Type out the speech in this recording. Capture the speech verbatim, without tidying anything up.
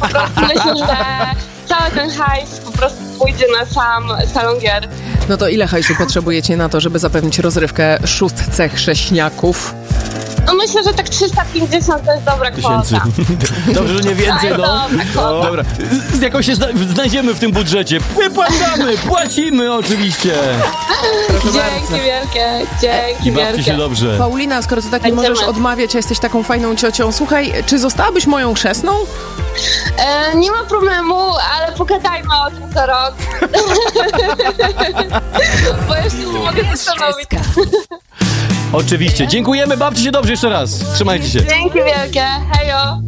Po prostu myślę, że cały ten hajs po prostu pójdzie na sam salon gier. No to ile hajsu potrzebujecie na to, żeby zapewnić rozrywkę szóstce chrześniaków? No myślę, że tak trzysta pięćdziesiąt to jest dobra kwota. Dobrze, że nie więcej, no. Dobra kwota. Dobra, z jakoś się zna- znajdziemy w tym budżecie. Wypłacamy, płacimy oczywiście. Dzięki wielkie, dzięki I bawcie wielkie. się dobrze. Paulina, skoro ty tak nie Będziemy. możesz odmawiać, a jesteś taką fajną ciocią, słuchaj, czy zostałabyś moją chrzestną? E, nie ma problemu, ale pogadajmy o tym za rok. Bo jeszcze nie mogę zastanowić. Oczywiście. Dziękujemy, bawcie się dobrze jeszcze raz. Trzymajcie się. Dzięki wielkie, hejo.